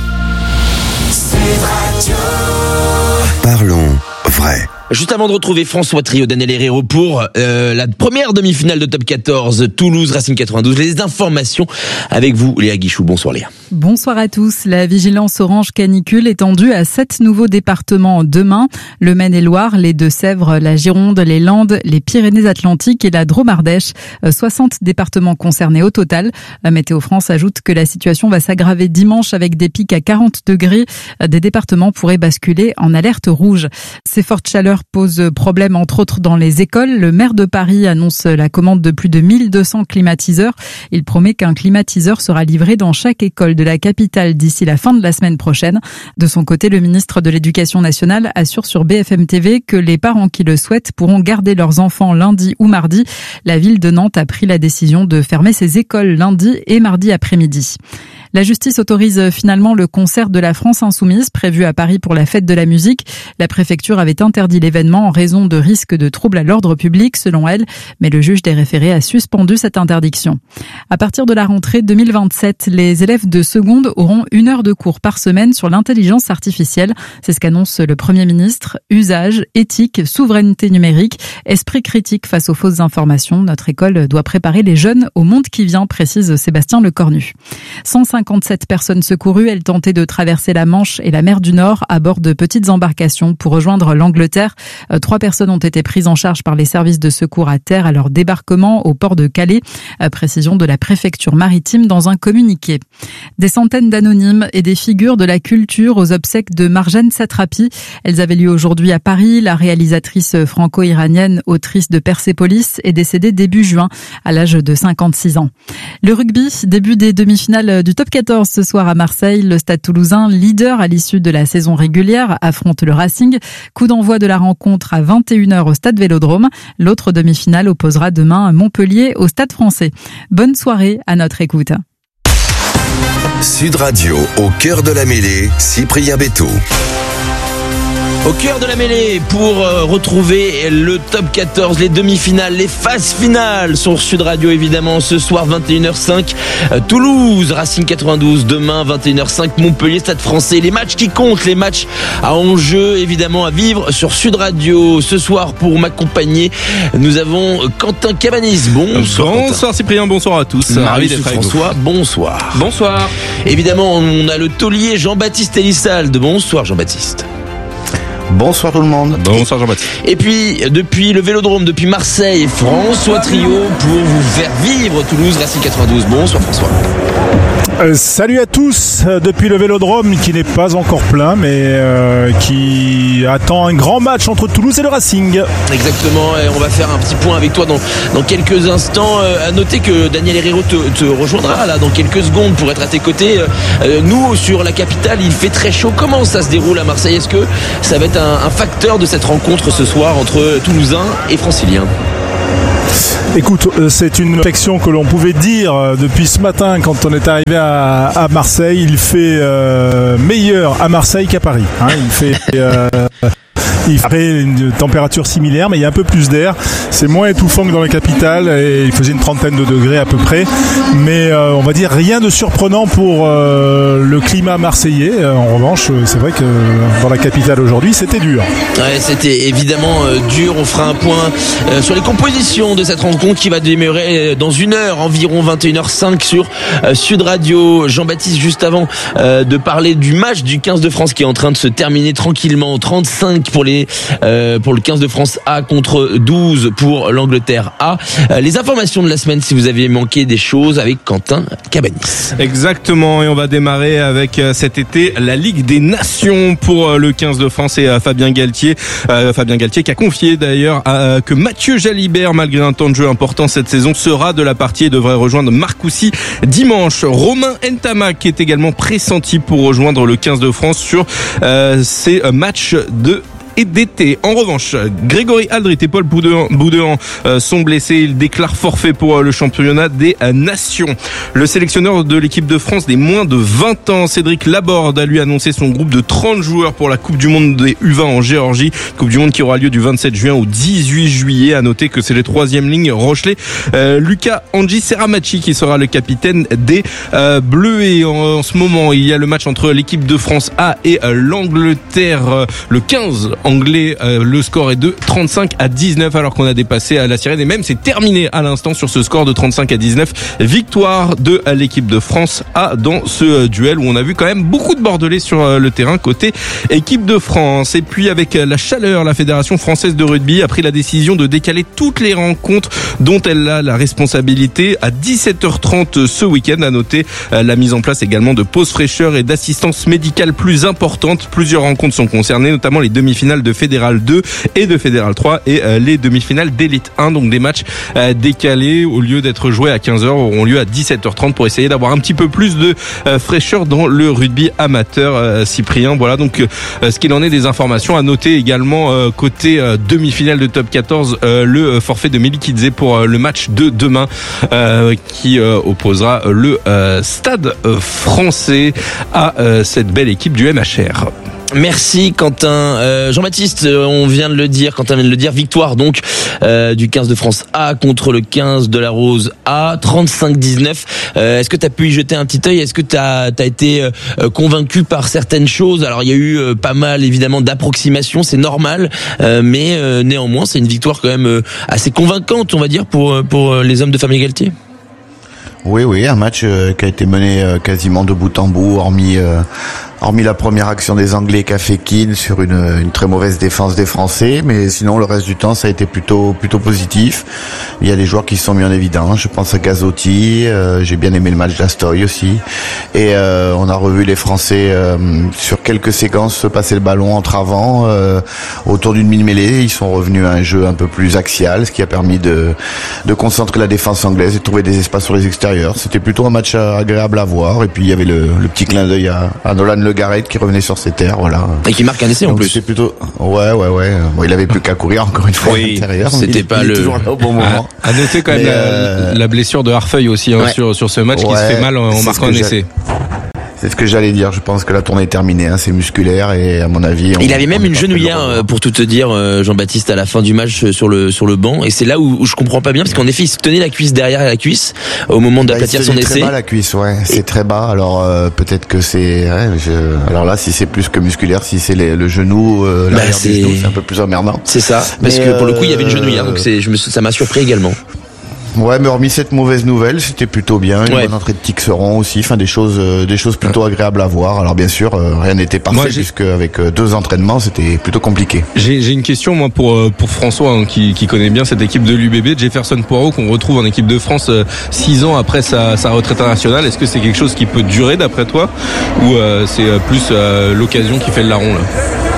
Parlons vrai. Juste avant de retrouver François Trio, Daniel Herrero pour euh, la première demi-finale de Top quatorze, Toulouse Racing quatre-vingt-douze. Les informations avec vous, Léa Guichou. Bonsoir Léa. Bonsoir à tous. La vigilance orange canicule étendue à sept nouveaux départements demain. Le Maine-et-Loire, les Deux-Sèvres, la Gironde, les Landes, les Pyrénées-Atlantiques et la Drôme-Ardèche. soixante départements concernés au total. Météo France ajoute que la situation va s'aggraver dimanche avec des pics à quarante degrés. Des départements pourraient basculer en alerte rouge. Ces fortes chaleurs pose problème entre autres dans les écoles. Le maire de Paris annonce la commande de plus de mille deux cents climatiseurs. Il promet qu'un climatiseur sera livré dans chaque école de la capitale d'ici la fin de la semaine prochaine. De son côté, le ministre de l'Éducation nationale assure sur B F M T V que les parents qui le souhaitent pourront garder leurs enfants lundi ou mardi. La ville de Nantes a pris la décision de fermer ses écoles lundi et mardi après-midi. La justice autorise finalement le concert de la France Insoumise prévu à Paris pour la fête de la musique. La préfecture avait interdit l'événement en raison de risques de troubles à l'ordre public selon elle, mais le juge des référés a suspendu cette interdiction. À partir de la rentrée deux mille vingt-sept, les élèves de seconde auront une heure de cours par semaine sur l'intelligence artificielle. C'est ce qu'annonce le Premier ministre. Usage, éthique, souveraineté numérique, esprit critique face aux fausses informations. Notre école doit préparer les jeunes au monde qui vient, précise Sébastien Lecornu. cent cinquante-sept personnes secourues, elles tentaient de traverser la Manche et la mer du Nord à bord de petites embarcations pour rejoindre l'Angleterre. Trois personnes ont été prises en charge par les services de secours à terre à leur débarquement au port de Calais. Précision de la préfecture maritime dans un communiqué. Des centaines d'anonymes et des figures de la culture aux obsèques de Marjane Satrapi. Elles avaient lieu aujourd'hui à Paris. La réalisatrice franco-iranienne, autrice de Persépolis, est décédée début juin à l'âge de cinquante-six ans. Le rugby, début des demi-finales du Top quatorze ce soir à Marseille. Le Stade Toulousain, leader à l'issue de la saison régulière, affronte le Racing. Coup d'envoi de la rencontre à vingt et une heures au Stade Vélodrome. L'autre demi-finale opposera demain Montpellier au Stade Français. Bonne soirée à notre écoute. Sud Radio, au cœur de la mêlée, Cyprien Bétaux. Au cœur de la mêlée pour euh, retrouver le Top quatorze, les demi-finales, les phases finales sur Sud Radio évidemment ce soir vingt et une heures cinq, euh, Toulouse, Racing quatre-vingt-douze, demain vingt et une heures cinq, Montpellier, Stade Français, les matchs qui comptent, les matchs à enjeu évidemment à vivre sur Sud Radio. Ce soir pour m'accompagner, nous avons Quentin Cabanis. Bonsoir. Bonsoir Cyprien, bonsoir à tous. Ravi d'être avec François, bonsoir. Bonsoir. Évidemment, on a le taulier Jean-Baptiste Elissalde. Bonsoir Jean-Baptiste. Bonsoir tout le monde. Bonsoir Jean-Baptiste. Et puis, depuis le Vélodrome, depuis Marseille, François Trio pour vous faire vivre Toulouse Racing quatre-vingt-douze. Bonsoir François. Euh, salut à tous, euh, depuis le Vélodrome qui n'est pas encore plein mais euh, qui attend un grand match entre Toulouse et le Racing. Exactement, et on va faire un petit point avec toi dans, dans quelques instants. Euh, à noter que Daniel Herrero te, te rejoindra là dans quelques secondes pour être à tes côtés. Euh, nous, sur la capitale, il fait très chaud. Comment ça se déroule à Marseille? Est-ce que ça va être un, un facteur de cette rencontre ce soir entre Toulousains et Franciliens? Écoute, c'est une réflexion que l'on pouvait dire depuis ce matin quand on est arrivé à, à Marseille. Il fait euh, meilleur à Marseille qu'à Paris. Hein, il fait... Euh, Il ferait une température similaire, mais il y a un peu plus d'air. C'est moins étouffant que dans la capitale et il faisait une trentaine de degrés à peu près. Mais euh, on va dire rien de surprenant pour euh, le climat marseillais. En revanche, c'est vrai que dans la capitale aujourd'hui, c'était dur. Ouais, c'était évidemment euh, dur. On fera un point euh, sur les compositions de cette rencontre qui va démarrer dans une heure, environ vingt et une heures cinq sur euh, Sud Radio. Jean-Baptiste, juste avant euh, de parler du match du quinze de France qui est en train de se terminer tranquillement, trente-cinq pour les Euh, pour le quinze de France A contre douze pour l'Angleterre A. Euh, les informations de la semaine si vous avez manqué des choses avec Quentin Cabanis. Exactement, et on va démarrer avec euh, cet été la Ligue des Nations pour euh, le quinze de France et euh, Fabien Galtier. Euh, Fabien Galtier qui a confié d'ailleurs euh, que Mathieu Jalibert, malgré un temps de jeu important cette saison, sera de la partie et devrait rejoindre Marcoussis dimanche. Romain Ntamak qui est également pressenti pour rejoindre le quinze de France sur euh, ces matchs de et d'été. En revanche, Grégory Aldrit et Paul Boudéan euh, sont blessés. Ils déclarent forfait pour euh, le championnat des euh, nations. Le sélectionneur de l'équipe de France des moins de vingt ans, Cédric Laborde, a lui annoncé son groupe de trente joueurs pour la Coupe du Monde des U vingt en Géorgie. Coupe du Monde qui aura lieu du vingt-sept juin au dix-huit juillet. À noter que c'est les troisième lignes Rochelet, euh, Lucas Angi Seramachi qui sera le capitaine des euh, Bleus. Et en, en ce moment, il y a le match entre l'équipe de France A et euh, l'Angleterre. Euh, le quinze anglais, euh, le score est de trente-cinq à dix-neuf alors qu'on a dépassé à la sirène et même c'est terminé à l'instant sur ce score de trente-cinq à dix-neuf. Victoire de l'équipe de France A dans ce euh, duel où on a vu quand même beaucoup de Bordelais sur euh, le terrain côté équipe de France. Et puis avec euh, la chaleur, la Fédération française de rugby a pris la décision de décaler toutes les rencontres dont elle a la responsabilité à dix-sept heures trente ce week-end. À noter euh, la mise en place également de pauses fraîcheur et d'assistance médicale plus importante. Plusieurs rencontres sont concernées, notamment les demi-finales de Fédéral deux et de Fédéral trois et euh, les demi-finales d'Élite un. Donc des matchs euh, décalés au lieu d'être joués à quinze heures auront lieu à dix-sept heures trente pour essayer d'avoir un petit peu plus de euh, fraîcheur dans le rugby amateur. euh, Cyprien, voilà donc euh, ce qu'il en est des informations. À noter également euh, côté euh, demi-finale de top quatorze euh, le euh, forfait de Melikidze pour euh, le match de demain euh, qui euh, opposera le euh, Stade euh, français à euh, cette belle équipe du M H R. Merci Quentin. Euh, Jean-Baptiste, on vient de le dire, Quentin vient de le dire, victoire donc euh, du quinze de France A contre le quinze de la Rose A, trente-cinq dix-neuf. Euh, est-ce que tu as pu y jeter un petit œil? Est-ce que tu as été euh, convaincu par certaines choses? Alors il y a eu euh, pas mal évidemment d'approximations, c'est normal, euh, mais euh, néanmoins c'est une victoire quand même euh, assez convaincante, on va dire, pour, pour les hommes de Fabien Galtier. Oui, oui, un match euh, qui a été mené euh, quasiment de bout en bout, hormis euh, hormis la première action des Anglais qu'a fait Keane sur une, une très mauvaise défense des Français, mais sinon le reste du temps ça a été plutôt plutôt positif. Il y a des joueurs qui se sont mis en évidence, je pense à Gazzotti, euh, j'ai bien aimé le match d'Astoy aussi, et euh, on a revu les Français euh, sur quelques séquences se passer le ballon entre avant, euh, autour d'une mini-mêlée, ils sont revenus à un jeu un peu plus axial, ce qui a permis de, de concentrer la défense anglaise et de trouver des espaces sur les extérieurs. C'était plutôt un match agréable à voir, et puis il y avait le, le petit clin d'œil à, à Nolan Le Garrett qui revenait sur ses terres, voilà. Et qui marque un essai en plus. C'est plutôt, ouais, ouais, ouais. Bon, il avait plus qu'à courir encore une fois oui, à l'intérieur. C'était il, pas il le. est toujours là au bon moment. À, à noter quand même la, euh... la blessure de Harfeuil aussi hein, ouais. sur sur ce match ouais, qui se fait mal en, en marquant un essai. C'est ce que j'allais dire. Je pense que la tournée est terminée. Hein. C'est musculaire et à mon avis. On, il avait même une genouillère pour tout te dire, Jean-Baptiste, à la fin du match sur le sur le banc. Et c'est là où, où je comprends pas bien parce qu'en effet, il se tenait la cuisse derrière la cuisse au moment d'aplatir bah, son essai. C'est très bas la cuisse, ouais. C'est et... très bas. Alors euh, peut-être que c'est. Ouais, je... Alors là, si c'est plus que musculaire, si c'est les, le genou, euh, bah, l'arrière du genou, c'est un peu plus emmerdant. C'est ça. Parce Mais que pour le coup, il y avait une genouillère. Donc c'est, je me, ça m'a surpris également. Ouais, mais hormis cette mauvaise nouvelle, c'était plutôt bien. Une Ouais. bonne entrée de Tixeron aussi, enfin des choses, euh, des choses plutôt agréables à voir. Alors bien sûr, euh, rien n'était parfait Moi, j'ai- puisque avec euh, deux entraînements, c'était plutôt compliqué. J'ai, j'ai une question moi pour euh, pour François hein, qui, qui connaît bien cette équipe de l'U B B, Jefferson Poirot qu'on retrouve en équipe de France euh, six ans après sa, sa retraite internationale. Est-ce que c'est quelque chose qui peut durer d'après toi ou euh, c'est euh, plus euh, l'occasion qui fait le larron là?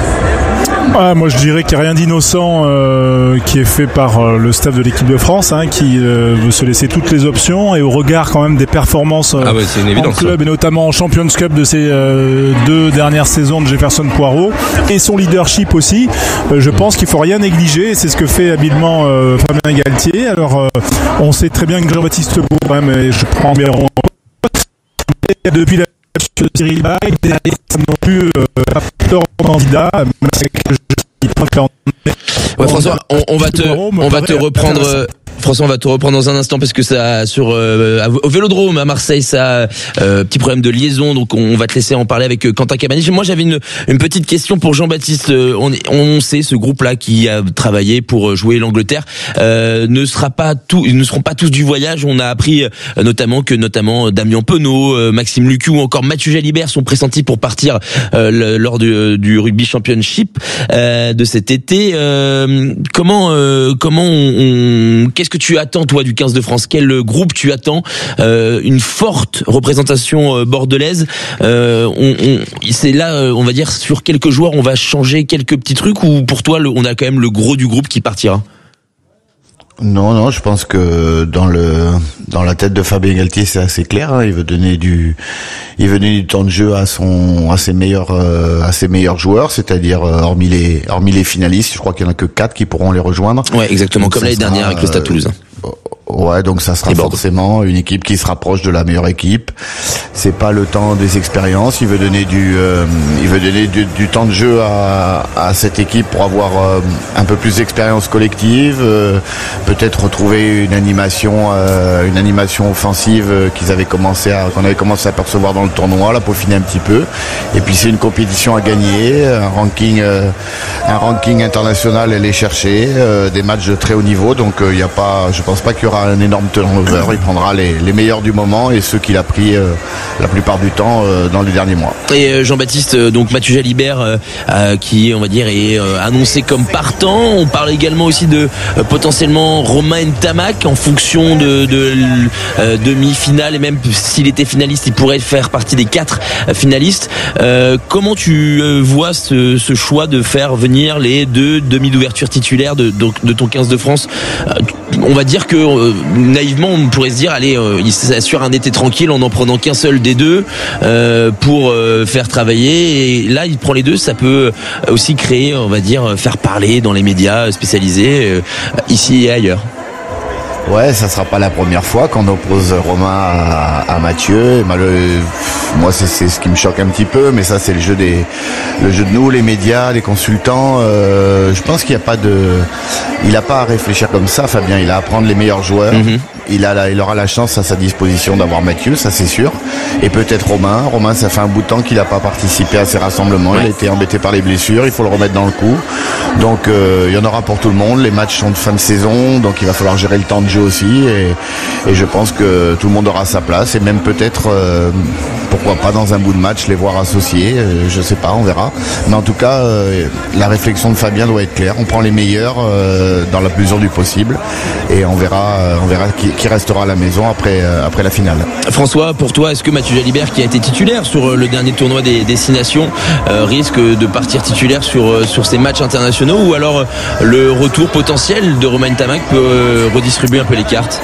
Ah, moi je dirais qu'il n'y a rien d'innocent euh, qui est fait par euh, le staff de l'équipe de France, hein, qui euh, veut se laisser toutes les options, et au regard quand même des performances euh, Ah ouais, c'est une en évidence, club ça. et notamment en Champions Cup de ces euh, deux dernières saisons de Jefferson Poirot et son leadership aussi, euh, je pense qu'il faut rien négliger, et c'est ce que fait habilement euh, Fabien Galtier. Alors euh, on sait très bien que Jean-Baptiste Beau, quand même, et je prends bien depuis la de Cyril Bay, il n'est non plus euh, pas peur candidat, mais c'est que je préfère. Ouais, François, on, on va te, on va te reprendre. euh, François, on va te reprendre dans un instant parce que ça sur euh, au Vélodrome à Marseille, ça euh, petit problème de liaison, donc on va te laisser en parler avec euh, Quentin Cabanich. Moi, j'avais une une petite question pour Jean-Baptiste. Euh, on est- on sait ce groupe-là qui a travaillé pour jouer l'Angleterre euh, ne sera pas tout, ils ne seront pas tous du voyage. On a appris euh, notamment que notamment Damien Penaud, euh, Maxime Lucu ou encore Mathieu Jalibert sont pressentis pour partir euh, le- lors du, du Rugby Championship euh, de cet été. Euh, comment euh, comment on, on- qu'est-ce que tu attends toi du quinze de France? Quel groupe tu attends? Euh, une forte représentation euh, bordelaise. Euh, on, on, c'est là, euh, on va dire, sur quelques joueurs, on va changer quelques petits trucs, ou pour toi, le, on a quand même le gros du groupe qui partira? Non, non, je pense que dans le dans la tête de Fabien Galtier, c'est assez clair. Hein, il veut donner du, il veut donner du temps de jeu à son, à ses meilleurs, euh, à ses meilleurs joueurs, c'est-à-dire euh, hormis les, hormis les finalistes, je crois qu'il y en a que quatre qui pourront les rejoindre. Ouais, exactement, Donc comme ça l'année sera, dernière avec le Stade euh, Toulousain. Ouais, donc ça sera forcément une équipe qui se rapproche de la meilleure équipe. C'est pas le temps des expériences. Il veut donner du, euh, il veut donner du, du temps de jeu à, à cette équipe pour avoir euh, un peu plus d'expérience collective, euh, peut-être retrouver une animation, euh, une animation offensive euh, qu'ils avaient commencé à, qu'on avait commencé à percevoir dans le tournoi, là, peaufiner un petit peu. Et puis c'est une compétition à gagner, un ranking, euh, un ranking international à aller chercher, euh, des matchs de très haut niveau. Donc il euh, y a pas, je pense pas qu'il y aura un énorme turnover. Il prendra les, les meilleurs du moment et ceux qu'il a pris euh, la plupart du temps euh, dans les derniers mois. Et euh, Jean-Baptiste, euh, donc Mathieu Jalibert, euh, euh, qui on va dire est euh, annoncé comme partant. On parle également aussi de euh, potentiellement Romain Ntamak en fonction de, de euh, demi-finale, et même s'il était finaliste, il pourrait faire partie des quatre euh, finalistes. Euh, comment tu euh, vois ce, ce choix de faire venir les deux demi d'ouverture titulaires de, de, de ton quinze de France? euh, On va dire que euh, naïvement on pourrait se dire allez, euh, il s'assure un été tranquille en n'en prenant qu'un seul des deux euh, pour euh, faire travailler, et là il prend les deux. Ça peut aussi créer, on va dire, faire parler dans les médias spécialisés euh, ici et ailleurs. Ouais, ça sera pas la première fois qu'on oppose Romain à, à Mathieu. Et malheureux, moi, c'est, c'est ce qui me choque un petit peu, mais ça, c'est le jeu des, le jeu de nous, les médias, les consultants. Euh, je pense qu'il n'y a pas de, il a pas à réfléchir comme ça, Fabien. Il a à prendre les meilleurs joueurs. Mm-hmm. Il a, la, il aura la chance à sa disposition d'avoir Mathieu, ça c'est sûr. Et peut-être Romain. Romain, ça fait un bout de temps qu'il n'a pas participé à ces rassemblements. Il a été embêté par les blessures. Il faut le remettre dans le coup. Donc, euh, il y en aura pour tout le monde. Les matchs sont de fin de saison, donc il va falloir gérer le temps de jeu aussi, et, et je pense que tout le monde aura sa place, et même peut-être euh, pourquoi pas dans un bout de match les voir associés, euh, je sais pas, on verra, mais en tout cas euh, la réflexion de Fabien doit être claire. On prend les meilleurs euh, dans la mesure du possible, et on verra euh, on verra qui, qui restera à la maison après euh, après la finale. François, pour toi, est-ce que Mathieu Jalibert, qui a été titulaire sur le dernier tournoi des destinations, euh, risque de partir titulaire sur sur ces matchs internationaux, ou alors le retour potentiel de Romain Ntamak peut euh, redistribuer un peu les cartes?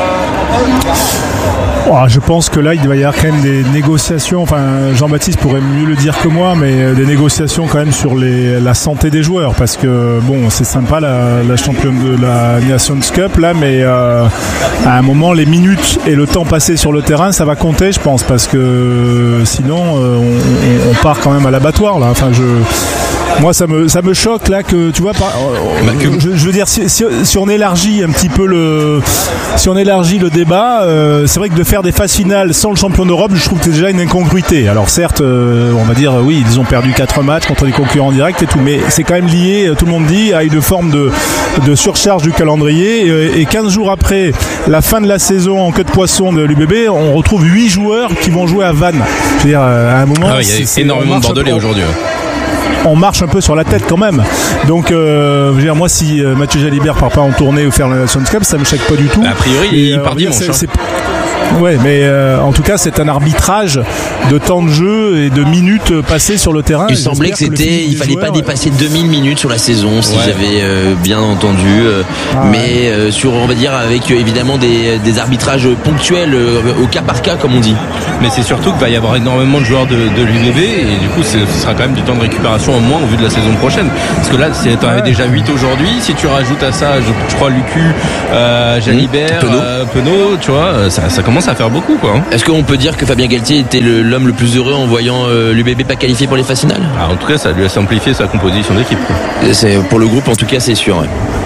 Oh, je pense que là, il va y avoir quand même des négociations. Enfin, Jean-Baptiste pourrait mieux le dire que moi, mais des négociations quand même sur les, la santé des joueurs, parce que bon, c'est sympa la, la championne de la Nations Cup là, mais euh, à un moment, les minutes et le temps passé sur le terrain, ça va compter, je pense, parce que sinon, euh, on, on part quand même à l'abattoir là. Enfin, je moi ça me ça me choque là que tu vois par, bah, que... Je, je veux dire si, si, si on élargit un petit peu le si on élargit le débat, euh, c'est vrai que de faire des phases finales sans le champion d'Europe, je trouve que c'est déjà une incongruité. Alors certes, euh, on va dire oui, ils ont perdu quatre matchs contre des concurrents directs et tout, mais c'est quand même lié, tout le monde dit, à une forme de de surcharge du calendrier et, et quinze jours après la fin de la saison en queue de poisson de l'U B B, on retrouve huit joueurs qui vont jouer à Vannes. Je veux dire, à un moment, ah, il y a c'est, c'est, énormément de Bordelais aujourd'hui. On marche un peu sur la tête quand même. Donc, euh, je veux dire, moi, si euh, Mathieu Jalibert part pas en tournée ou faire la Nations Cup, ça me choque pas du tout. A priori, et, il euh, part dimanche. C'est, hein. c'est... Ouais, mais euh, en tout cas, c'est un arbitrage de temps de jeu et de minutes passées sur le terrain. Il semblait que c'était, que il fallait joueurs, pas dépasser deux mille minutes sur la saison, si ouais. j'avais euh, bien entendu. Euh, ah, mais ouais. euh, sur, on va dire, avec euh, évidemment des, des arbitrages ponctuels euh, au cas par cas, comme on dit. Mais c'est surtout qu'il va y avoir énormément de joueurs de, de l'U B B et du coup, c'est, ce sera quand même du temps de récupération au moins au vu de la saison prochaine. Parce que là, si t'en avais ouais. déjà huit aujourd'hui, si tu rajoutes à ça, je, je crois, Lucu, euh, Jalibert, mmh. euh, Penaud, tu vois, ça, ça commence à faire beaucoup, quoi. Est-ce qu'on peut dire que Fabien Galtier était le, l'homme le plus heureux en voyant euh, l'U B B pas qualifié pour les phases finales? Ah, en tout cas, ça lui a simplifié sa composition d'équipe. C'est, pour le groupe, en tout cas, c'est sûr. Ouais.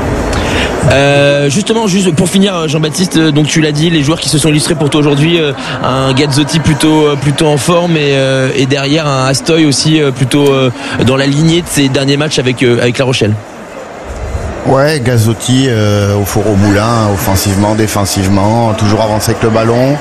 Euh, justement, juste pour finir, Jean-Baptiste, donc tu l'as dit, les joueurs qui se sont illustrés pour toi aujourd'hui, euh, un Gazzotti plutôt plutôt en forme et, euh, et derrière un Astoy aussi euh, plutôt euh, dans la lignée de ses derniers matchs avec euh, avec La Rochelle. Ouais, Gazzotti euh, au four au moulin, offensivement, défensivement, toujours avancé avec le ballon.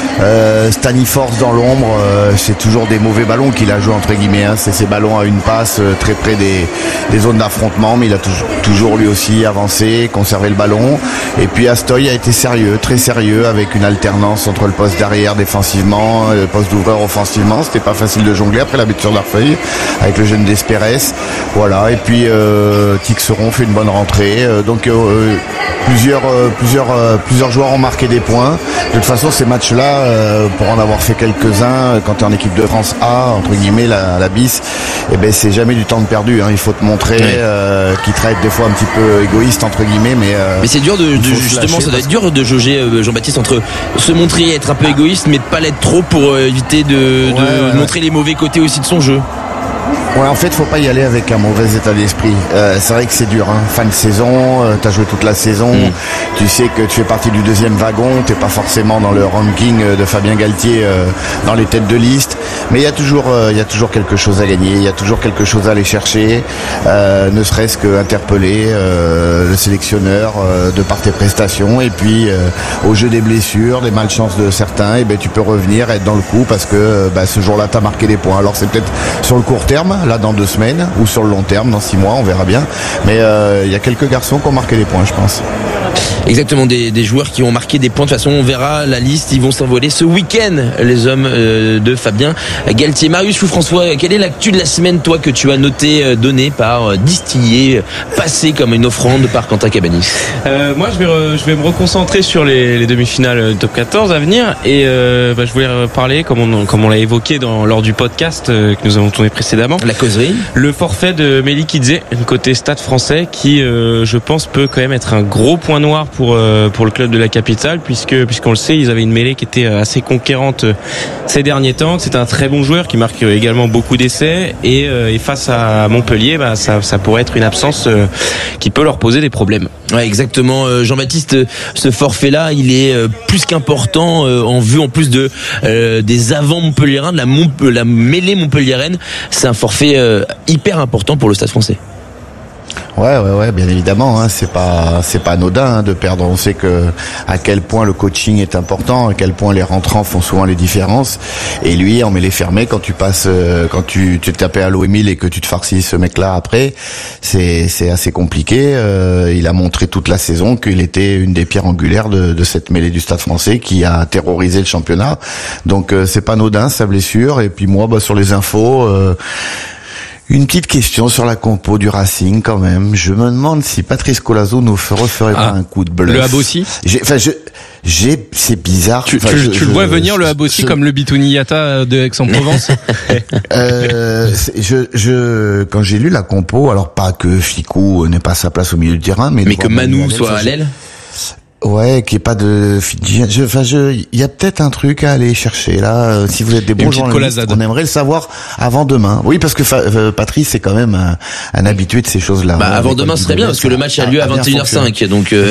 Euh, Staniforce dans l'ombre, euh, c'est toujours des mauvais ballons qu'il a joué entre guillemets. Hein. C'est ces ballons à une passe euh, très près des, des zones d'affrontement, mais il a toujours, toujours lui aussi avancé, conservé le ballon. Et puis Astoy a été sérieux, très sérieux, avec une alternance entre le poste d'arrière défensivement, le poste d'ouvreur offensivement. C'était pas facile de jongler après la butte sur l'Arfeuille avec le jeune Desperes. Voilà. Et puis euh, Tixeron fait une bonne rentrée. Donc euh, plusieurs, euh, plusieurs, euh, plusieurs joueurs ont marqué des points. De toute façon, ces matchs-là, euh, pour en avoir fait quelques-uns, quand tu es en équipe de France A, entre guillemets, la, la bis, eh ben c'est jamais du temps de perdu. Hein. Il faut te montrer, ouais. euh, qu'ils traitent des fois un petit peu égoïste entre guillemets, mais. Euh, mais c'est dur de, de justement, ça doit être dur de jauger euh, Jean-Baptiste entre se montrer, être un peu égoïste, mais pas l'être trop pour euh, éviter de, ouais, de ouais, montrer ouais. les mauvais côtés aussi de son jeu. Ouais, en fait, faut pas y aller avec un mauvais état d'esprit. Euh, c'est vrai que c'est dur, hein. Fin de saison, euh, t'as joué toute la saison, mmh. tu sais que tu fais partie du deuxième wagon, t'es pas forcément dans le ranking de Fabien Galtier euh, dans les têtes de liste, mais il y a toujours, euh, il y a toujours quelque chose à gagner, il y a toujours quelque chose à aller chercher, euh, ne serait-ce que interpeller euh, le sélectionneur euh, de par tes prestations, et puis euh, au jeu des blessures, des malchances de certains, et ben tu peux revenir, être dans le coup parce que bah, ce jour-là t'as marqué des points. Alors c'est peut-être sur le court terme, là dans deux semaines, ou sur le long terme, dans six mois, on verra bien. Mais il euh, y a quelques garçons qui ont marqué des points, je pense. Exactement, des, des joueurs qui ont marqué des points. De toute façon, on verra la liste, ils vont s'envoler ce week-end, les hommes euh, de Fabien Galtier. Marius Fou-François, quelle est l'actu de la semaine, toi, que tu as noté, euh, donné par euh, distillé, passé comme une offrande par Quentin Cabanis? euh, Moi, je vais, re, je vais me reconcentrer sur les, les demi-finales top quatorze à venir. Et euh, bah, je voulais parler, comme on, comme on l'a évoqué dans, lors du podcast euh, que nous avons tourné précédemment, la causerie, le forfait de Melikidze, côté Stade Français, qui, euh, je pense, peut quand même être un gros point noir pour euh, pour le club de la capitale, puisque puisqu'on le sait, ils avaient une mêlée qui était assez conquérante ces derniers temps. C'est un très bon joueur qui marque également beaucoup d'essais, et, euh, et face à Montpellier, bah, ça, ça pourrait être une absence euh, qui peut leur poser des problèmes. Ouais, exactement. Euh, Jean-Baptiste, ce forfait-là, il est euh, plus qu'important euh, en vue en plus de euh, des avants montpelliérains, de la, Mont- la mêlée montpelliéraine. C'est un forfait euh, hyper important pour le Stade Français. Ouais, ouais, ouais, bien évidemment. Hein, c'est pas, c'est pas anodin hein, de perdre. On sait que à quel point le coaching est important, à quel point les rentrants font souvent les différences. Et lui, en mêlée fermée, quand tu passes, euh, quand tu, tu te tapais à l'O M I et que tu te farcis ce mec-là après, c'est, c'est assez compliqué. Euh, il a montré toute la saison qu'il était une des pierres angulaires de, de cette mêlée du Stade Français qui a terrorisé le championnat. Donc euh, c'est pas anodin sa blessure. Et puis moi, bah, sur les infos. Euh, Une petite question sur la compo du Racing quand même. Je me demande si Patrice Collazo nous referait ah, pas un coup de bluff. Le Abossi. Enfin, je, j'ai, c'est bizarre. Tu, enfin, tu, je, tu je, le vois venir le Abossi je, comme le Bitouniata de Aix-en-Provence. euh, je, je, quand j'ai lu la compo, alors pas que Ficou n'ait pas sa place au milieu du terrain, mais mais que Manu soit à l'aile. Ouais, qu'il n'y ait pas de Fidjiens. Je, enfin, je, il y a peut-être un truc à aller chercher là. Euh, si vous êtes des bons journalistes, on aimerait le savoir avant demain. Oui, parce que euh, Patrice c'est quand même un, un habitué de ces choses-là. Bah, avant demain, ce serait bien parce que le match a lieu à vingt et une heures cinq, donc. Euh...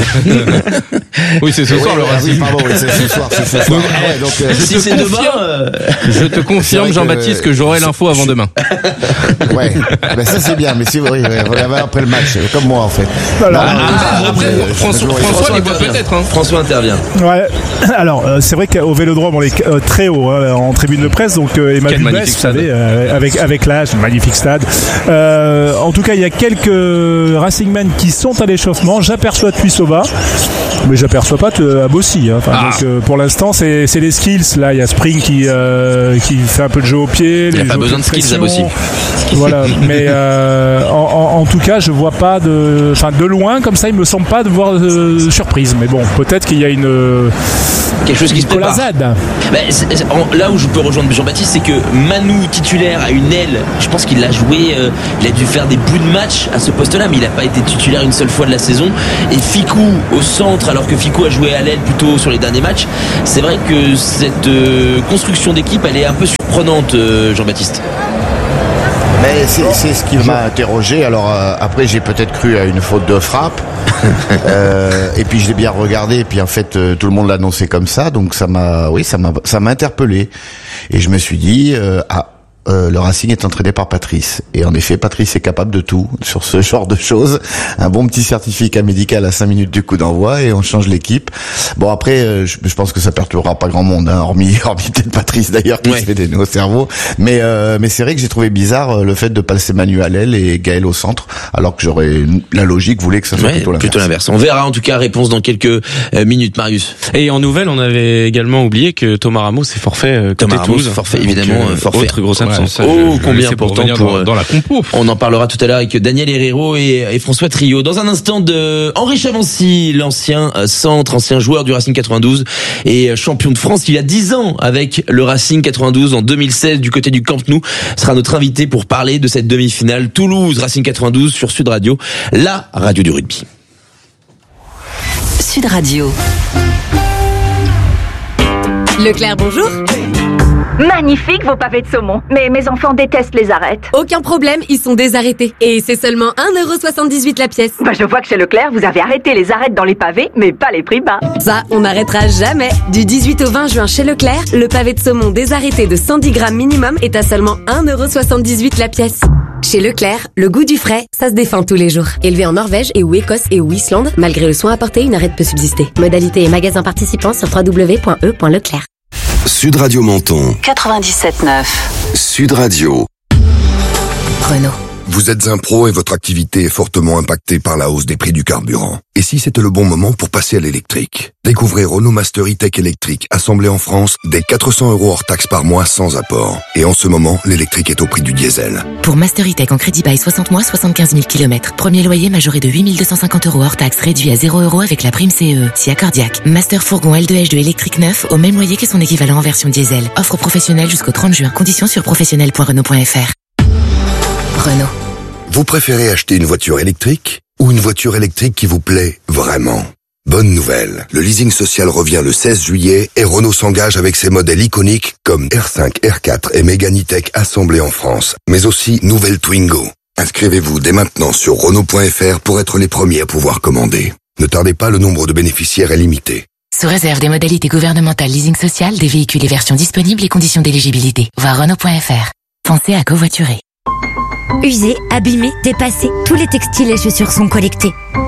oui, c'est ce soir oui, le Racing. Oui, pardon, oui, c'est ce soir, c'est ce soir. Ah ouais, donc, euh, si c'est demain, euh... je te confirme, Jean-Baptiste, que, que j'aurai l'info avant demain. Ouais, ben ça c'est bien, mais si oui, vous l'avez après le match, comme moi en fait. Alors, non, ah, non, après, euh, François, François, François, François peut-être. Hein. François intervient. Ouais. Alors, euh, c'est vrai qu'au Vélodrome, on est euh, très haut hein, en tribune de presse, donc euh, Emma Dubès, vous savez, euh, avec avec l'âge, magnifique stade. Euh, en tout cas, il y a quelques Racingmen qui sont à l'échauffement. J'aperçois Tuisova, mais j'aperçois pas à Bossy. Hein. Enfin, ah. Donc, euh, pour l'instant, c'est c'est les skills. Là, il y a Spring qui euh, qui fait un peu de jeu au pied. Il n'y a pas besoin de skills à Bossy. Voilà, mais euh, en, en, en tout cas, je vois pas de, enfin de loin comme ça, il me semble pas de voir de surprise. Mais bon, peut-être qu'il y a une quelque chose qui se prépare. Bah, c'est, c'est, en, là où je peux rejoindre Jean-Baptiste, c'est que Manu titulaire à une aile, je pense qu'il l'a joué, euh, il a dû faire des bouts de match à ce poste-là, mais il n'a pas été titulaire une seule fois de la saison. Et Ficou au centre, alors que Ficou a joué à l'aile plutôt sur les derniers matchs. C'est vrai que cette euh, construction d'équipe, elle est un peu surprenante, euh, Jean-Baptiste. Mais c'est, c'est ce qui m'a interrogé. Alors euh, après, j'ai peut-être cru à une faute de frappe. euh, et puis je l'ai bien regardé. Et puis en fait, euh, tout le monde l'annonçait comme ça. Donc ça m'a, oui, ça m'a, ça m'a interpellé. Et je me suis dit, euh, ah. Euh, le Racing est entraîné par Patrice. Et en effet, Patrice est capable de tout sur ce genre de choses. Un bon petit certificat médical à cinq minutes du coup d'envoi et on change l'équipe. Bon après, euh, je, je pense que ça perturbera pas grand monde, hein, hormis, hormis peut-être Patrice d'ailleurs qui ouais. se fait des nœuds au cerveau. Mais euh, mais c'est vrai que j'ai trouvé bizarre euh, le fait de passer Manu à l'aile et Gaël au centre, alors que j'aurais la logique voulait que ça soit ouais, plutôt l'inverse. Plutôt l'inverse. On verra en tout cas réponse dans quelques euh, minutes, Marius. Et en nouvelle, on avait également oublié que Thomas Ramos est forfait euh, côté Thomas Ramos, Toulouse. forfait évidemment, donc, euh, forfait. Autre grosse absence. Ouais, oh, combien pourtant pour, dans, dans la compo. On en parlera tout à l'heure avec Daniel Herrero et, et François Trio. Dans un instant de Henri Chavancy, l'ancien centre, ancien joueur du Racing quatre-vingt-douze et champion de France il y a dix ans avec le Racing quatre-vingt-douze en deux mille seize du côté du Camp Nou, sera notre invité pour parler de cette demi-finale Toulouse Racing quatre-vingt-douze sur Sud Radio, la radio du rugby. Sud Radio. Leclerc, bonjour. Magnifique vos pavés de saumon. Mais mes enfants détestent les arêtes. Aucun problème, ils sont désarrêtés. Et c'est seulement un euro soixante-dix-huit la pièce. Bah je vois que chez Leclerc, vous avez arrêté les arêtes dans les pavés, mais pas les prix bas. Ça, on n'arrêtera jamais. Du dix-huit au vingt juin chez Leclerc, le pavé de saumon désarrêté de cent dix grammes minimum est à seulement un euro soixante-dix-huit la pièce. Chez Leclerc, le goût du frais, ça se défend tous les jours. Élevé en Norvège et ou Écosse et ou Islande, malgré le soin apporté, une arête peut subsister. Modalité et magasins participants sur w w w point e point leclerc. Sud Radio Menton quatre-vingt-dix-sept neuf. Sud Radio. Renault. Vous êtes un pro et votre activité est fortement impactée par la hausse des prix du carburant. Et si c'était le bon moment pour passer à l'électrique? Découvrez Renault Master E-Tech électrique, assemblé en France, dès quatre cents euros hors taxe par mois sans apport. Et en ce moment, l'électrique est au prix du diesel. Pour Master E-Tech en crédit bail soixante mois, soixante-quinze mille kilomètres. Premier loyer majoré de huit mille deux cent cinquante euros hors taxe, réduit à zéro euros avec la prime C E E. Si accordiaque. Master fourgon L deux H deux électrique neuf au même loyer que son équivalent en version diesel. Offre professionnelle jusqu'au trente juin. Conditions sur professionnel point renault point f r. Renault. Vous préférez acheter une voiture électrique ou une voiture électrique qui vous plaît vraiment? Bonne nouvelle, le leasing social revient le seize juillet et Renault s'engage avec ses modèles iconiques comme R cinq, R quatre et Mégane E-Tech assemblés en France, mais aussi nouvelle Twingo. Inscrivez-vous dès maintenant sur renault point f r pour être les premiers à pouvoir commander. Ne tardez pas, le nombre de bénéficiaires est limité. Sous réserve des modalités gouvernementales leasing social, des véhicules et versions disponibles et conditions d'éligibilité. Voir renault point f r. Pensez à covoiturer. Usés, abîmés, dépassés, tous les textiles et chaussures sont collectés.